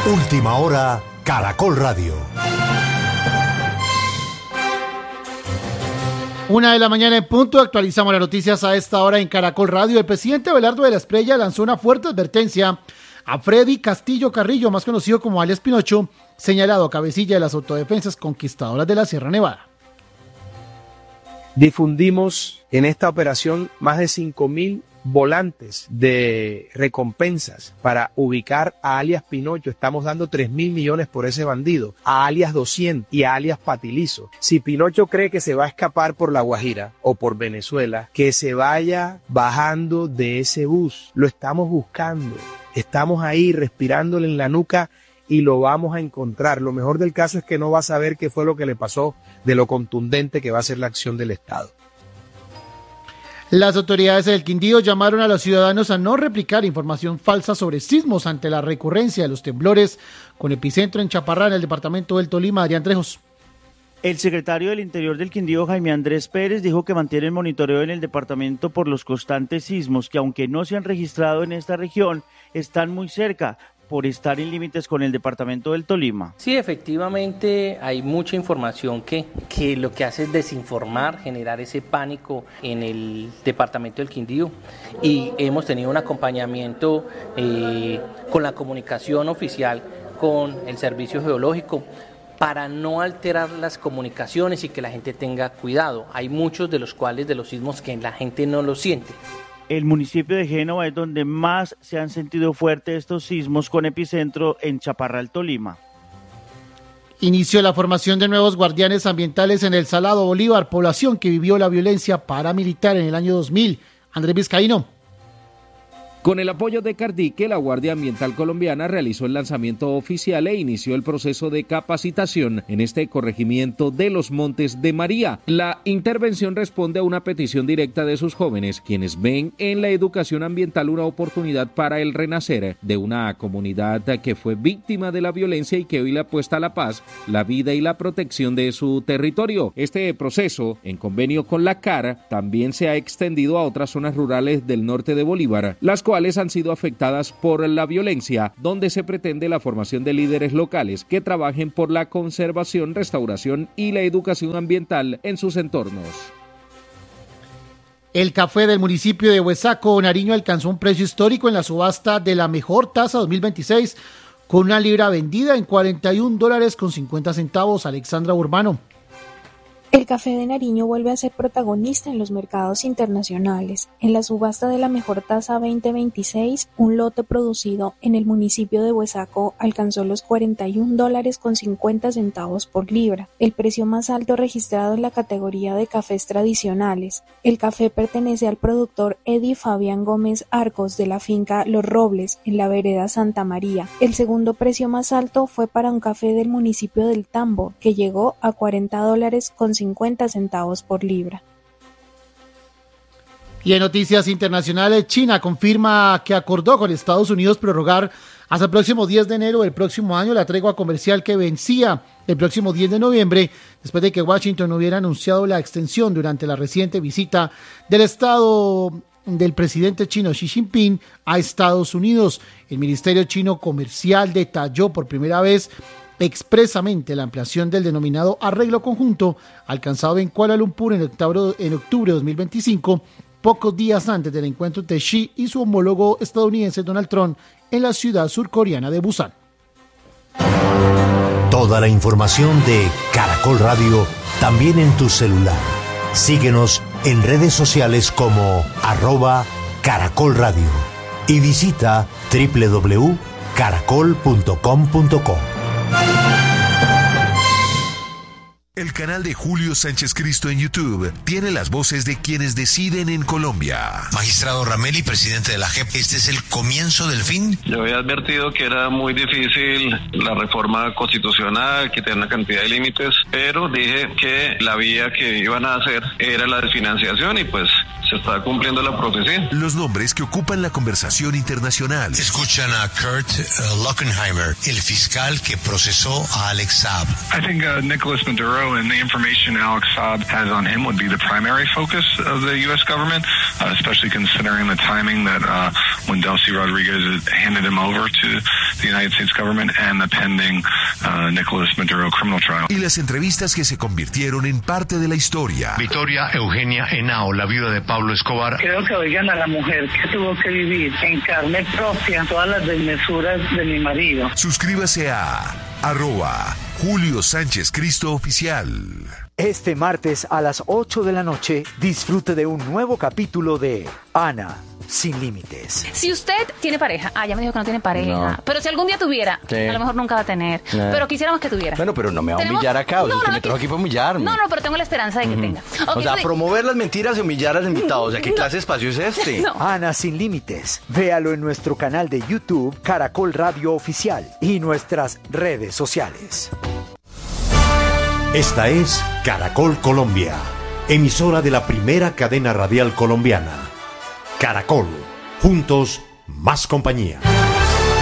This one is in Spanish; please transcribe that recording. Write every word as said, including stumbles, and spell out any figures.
Última hora, Caracol Radio. Una de la mañana en punto, actualizamos las noticias a esta hora en Caracol Radio. El presidente Abelardo de la Espriella lanzó una fuerte advertencia a Freddy Castillo Carrillo, más conocido como alias Pinocho, señalado cabecilla de las autodefensas conquistadoras de la Sierra Nevada. Difundimos en esta operación más de cinco mil volantes de recompensas para ubicar a alias Pinocho. Estamos dando tres mil millones por ese bandido, a alias doscientos y a alias Patilizo. Si Pinocho cree que se va a escapar por La Guajira o por Venezuela, que se vaya bajando de ese bus. Lo estamos buscando, estamos ahí respirándole en la nuca y lo vamos a encontrar. Lo mejor del caso es que no va a saber qué fue lo que le pasó, de lo contundente que va a ser la acción del Estado. Las autoridades del Quindío llamaron a los ciudadanos a no replicar información falsa sobre sismos ante la recurrencia de los temblores, con epicentro en Chaparrá, en el departamento del Tolima. Adrián Trejos. El secretario del Interior del Quindío, Jaime Andrés Pérez, dijo que mantienen monitoreo en el departamento por los constantes sismos que, aunque no se han registrado en esta región, están muy cerca por estar en límites con el departamento del Tolima. Sí, efectivamente hay mucha información que, que lo que hace es desinformar, generar ese pánico en el departamento del Quindío, y hemos tenido un acompañamiento eh, con la comunicación oficial con el Servicio Geológico para no alterar las comunicaciones y que la gente tenga cuidado. Hay muchos de los cuales de los sismos que la gente no lo siente. El municipio de Génova es donde más se han sentido fuertes estos sismos, con epicentro en Chaparral, Tolima. Inició la formación de nuevos guardianes ambientales en el Salado Bolívar, población que vivió la violencia paramilitar en el año dos mil. Andrés Vizcaíno. Con el apoyo de Cardique, la Guardia Ambiental Colombiana realizó el lanzamiento oficial e inició el proceso de capacitación en este corregimiento de los Montes de María. La intervención responde a una petición directa de sus jóvenes, quienes ven en la educación ambiental una oportunidad para el renacer de una comunidad que fue víctima de la violencia y que hoy le apuesta a la paz, la vida y la protección de su territorio. Este proceso, en convenio con la C A R, también se ha extendido a otras zonas rurales del norte de Bolívar, las cuales han sido afectadas por la violencia, donde se pretende la formación de líderes locales que trabajen por la conservación, restauración y la educación ambiental en sus entornos. El café del municipio de Huesaco, Nariño, alcanzó un precio histórico en la subasta de la mejor taza dos mil veintiséis, con una libra vendida en cuarenta y un dólares con cincuenta centavos. Alexandra Urbano. El café de Nariño vuelve a ser protagonista en los mercados internacionales. En la subasta de la mejor taza veinte veintiséis, un lote producido en el municipio de Huesaco alcanzó los cuarenta y un dólares con cincuenta centavos por libra, el precio más alto registrado en la categoría de cafés tradicionales. El café pertenece al productor Eddie Fabián Gómez Arcos de la finca Los Robles, en la vereda Santa María. El segundo precio más alto fue para un café del municipio del Tambo, que llegó a cuarenta dólares con cincuenta centavos por libra. Y en noticias internacionales, China confirma que acordó con Estados Unidos prorrogar hasta el próximo diez de enero del próximo año la tregua comercial que vencía el próximo diez de noviembre, después de que Washington hubiera anunciado la extensión durante la reciente visita del Estado del presidente chino Xi Jinping a Estados Unidos. El Ministerio Chino Comercial detalló por primera vez expresamente la ampliación del denominado arreglo conjunto alcanzado en Kuala Lumpur en octubre, en octubre de dos mil veinticinco, pocos días antes del encuentro de Xi y su homólogo estadounidense Donald Trump en la ciudad surcoreana de Busan. Toda la información de Caracol Radio también en tu celular. Síguenos en redes sociales como arroba Caracol Radio y visita doble u doble u doble u punto caracol punto com punto co. El canal de Julio Sánchez Cristo en YouTube tiene las voces de quienes deciden en Colombia. Magistrado Rameli, presidente de la J E P, ¿este es el comienzo del fin? Yo había advertido que era muy difícil la reforma constitucional, que tenía una cantidad de límites, pero dije que la vía que iban a hacer era la de financiación y pues se está cumpliendo la profecía. Los nombres que ocupan la conversación internacional. Escuchan a Kurt uh, Lockenheimer, el fiscal que procesó a Alex Saab. I think uh, Nicholas Maduro and the information Alex Saab has on him would be the primary focus of the U S government, uh, especially considering the timing that uh, when Delcy Rodriguez handed him over to the United States government and the pending uh, Nicolas Maduro criminal trial. Y las entrevistas que se convirtieron en parte de la historia. Victoria Eugenia Henao, la viuda de Pablo Escobar. Creo que oigan a la mujer que tuvo que vivir en carne propia todas las desmesuras de mi marido. Suscríbase a arroba Julio Sánchez Cristo Oficial. Este martes a las ocho de la noche, disfrute de un nuevo capítulo de Ana sin límites. Si usted tiene pareja, ah, ya me dijo que no tiene pareja, No. pero si algún día tuviera, Sí. a lo mejor nunca va a tener, No. pero quisiéramos que tuviera. Bueno, pero no me va a Tenemos- humillar acá, o sea, No, es que no, me trajo aquí- aquí para humillarme. No, no, pero tengo la esperanza de que Ujú. tenga. O Ok, sea, sí. promover las mentiras y humillar a los invitados. O sea, ¿qué clase de espacio es este? No. Ana sin límites. Véalo en nuestro canal de YouTube Caracol Radio Oficial y nuestras redes sociales. Esta es Caracol Colombia, emisora de la primera cadena radial colombiana. Caracol, juntos, más compañía.